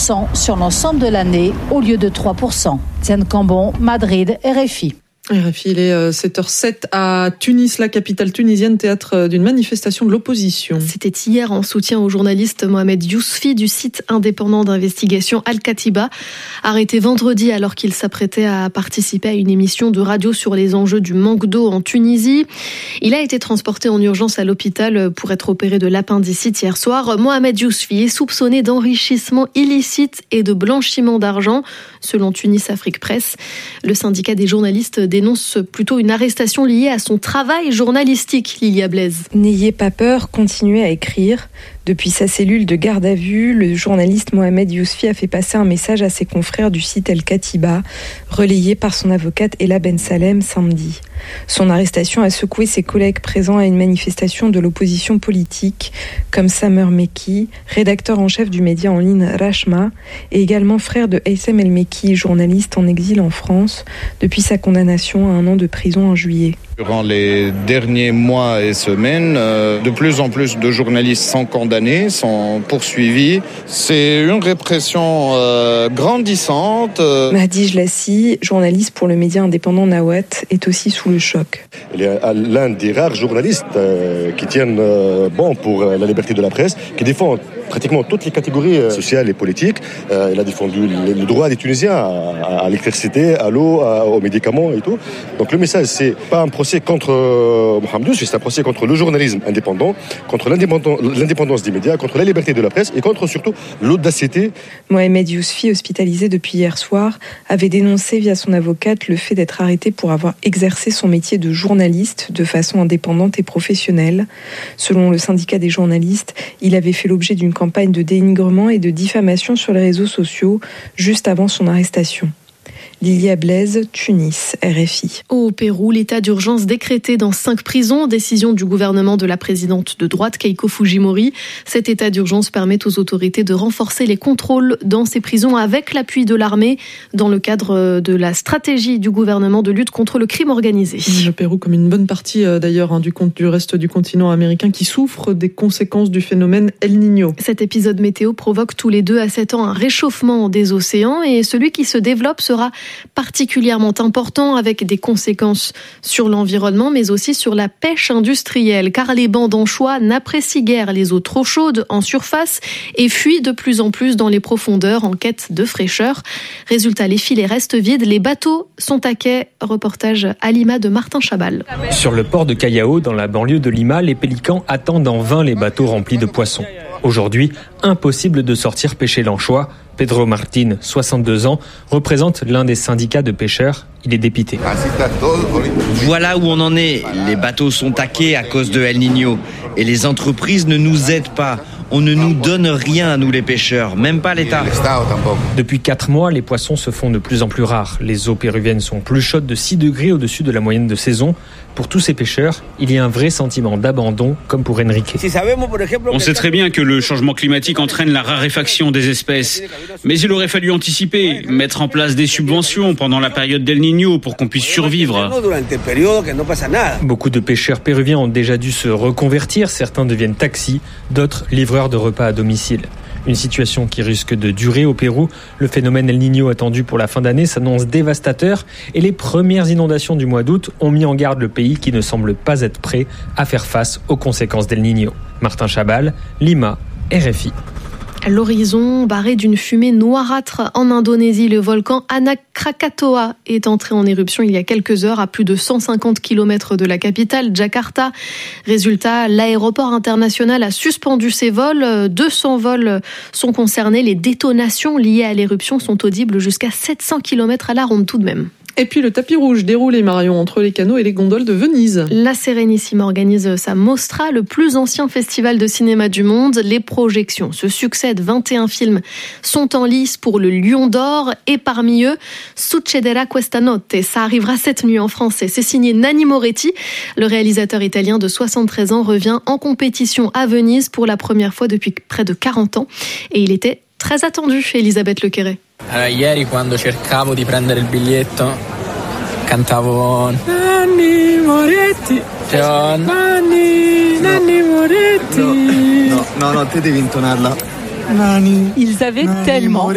2% sur l'ensemble de l'année au lieu de 3%. Diane Cambon, Madrid, RFI. RFI, il est 7h07 à Tunis, la capitale tunisienne, théâtre d'une manifestation de l'opposition. C'était hier en soutien au journaliste Mohamed Yousfi du site indépendant d'investigation Al-Katiba, arrêté vendredi alors qu'il s'apprêtait à participer à une émission de radio sur les enjeux du manque d'eau en Tunisie. Il a été transporté en urgence à l'hôpital pour être opéré de l'appendicite hier soir. Mohamed Yousfi est soupçonné d'enrichissement illicite et de blanchiment d'argent, selon Tunis Afrique Presse. Le syndicat des journalistes dénonce plutôt une arrestation liée à son travail journalistique, Lilia Blaise. N'ayez pas peur, continuez à écrire. Depuis sa cellule de garde à vue, le journaliste Mohamed Yousfi a fait passer un message à ses confrères du site Al-Katiba, relayé par son avocate Ella Ben Salem samedi. Son arrestation a secoué ses collègues présents à une manifestation de l'opposition politique, comme Samer Mekki, rédacteur en chef du média en ligne Rachma, et également frère de Haïssem El Mekki, journaliste en exil en France, depuis sa condamnation à 1 an de prison en juillet. Durant les derniers mois et semaines, de plus en plus de journalistes sont condamnés, sont poursuivis. C'est une répression grandissante. Mahdi Jlassi, journaliste pour le média indépendant Nawat, est aussi sous le choc. Il est l'un des rares journalistes qui tiennent bon pour la liberté de la presse, qui défend pratiquement toutes les catégories sociales et politiques. Il a défendu le droit des Tunisiens à l'électricité, à l'eau, aux médicaments et tout. Donc le message, c'est pas un procès contre Mohamed Yousfi, c'est un procès contre le journalisme indépendant, contre l'indépendance des médias, contre la liberté de la presse et contre surtout l'audacité. Mohamed Yousfi, hospitalisé depuis hier soir, avait dénoncé via son avocate le fait d'être arrêté pour avoir exercé son métier de journaliste de façon indépendante et professionnelle. Selon le syndicat des journalistes, il avait fait l'objet d'une campagne de dénigrement et de diffamation sur les réseaux sociaux juste avant son arrestation. Lilia Blaise, Tunis, RFI. Au Pérou, l'état d'urgence décrété dans 5 prisons, décision du gouvernement de la présidente de droite Keiko Fujimori. Cet état d'urgence permet aux autorités de renforcer les contrôles dans ces prisons avec l'appui de l'armée dans le cadre de la stratégie du gouvernement de lutte contre le crime organisé. Le Pérou, comme une bonne partie d'ailleurs du reste du continent américain, qui souffre des conséquences du phénomène El Niño. Cet épisode météo provoque tous les 2 à 7 ans un réchauffement des océans et celui qui se développe sera particulièrement important avec des conséquences sur l'environnement mais aussi sur la pêche industrielle car les bancs d'anchois n'apprécient guère les eaux trop chaudes en surface et fuient de plus en plus dans les profondeurs en quête de fraîcheur. Résultat, les filets restent vides, les bateaux sont à quai. Reportage à Lima de Martin Chabal. Sur le port de Callao, dans la banlieue de Lima, les pélicans attendent en vain les bateaux remplis de poissons. Aujourd'hui, impossible de sortir pêcher l'anchois. Pedro Martin, 62 ans, représente l'un des syndicats de pêcheurs. Il est dépité. Voilà où on en est. Les bateaux sont à quai à cause de El Niño. Et les entreprises ne nous aident pas. On ne nous donne rien à nous les pêcheurs, même pas l'État. Depuis 4 mois, les poissons se font de plus en plus rares. Les eaux péruviennes sont plus chaudes de 6 degrés au-dessus de la moyenne de saison. Pour tous ces pêcheurs, il y a un vrai sentiment d'abandon, comme pour Enrique. On sait très bien que le changement climatique entraîne la raréfaction des espèces. Mais il aurait fallu anticiper, mettre en place des subventions pendant la période d'El Niño pour qu'on puisse survivre. Beaucoup de pêcheurs péruviens ont déjà dû se reconvertir. Certains deviennent taxis, d'autres livreurs de repas à domicile. Une situation qui risque de durer au Pérou. Le phénomène El Niño attendu pour la fin d'année s'annonce dévastateur et les premières inondations du mois d'août ont mis en garde le pays qui ne semble pas être prêt à faire face aux conséquences d'El Niño. Martin Chabal, Lima, RFI. L'horizon barré d'une fumée noirâtre en Indonésie. Le volcan Anak Krakatoa est entré en éruption il y a quelques heures à plus de 150 km de la capitale, Jakarta. Résultat, l'aéroport international a suspendu ses vols. 200 vols sont concernés. Les détonations liées à l'éruption sont audibles jusqu'à 700 km à la ronde tout de même. Et puis le tapis rouge déroulé, Marion, entre les canaux et les gondoles de Venise. La Serenissima organise sa Mostra, le plus ancien festival de cinéma du monde. Les projections se succèdent, 21 films sont en lice pour le Lion d'Or et parmi eux, Succederà questa notte. Ça arrivera cette nuit en français. C'est signé Nanni Moretti. Le réalisateur italien de 73 ans revient en compétition à Venise pour la première fois depuis près de 40 ans. Et il était très attendu, Elisabeth Lequeret. Ieri quando cercavo di prendere il biglietto cantavo Nanni Moretti, Nanni Moretti. No, te devi intonarla. Ils avaient tellement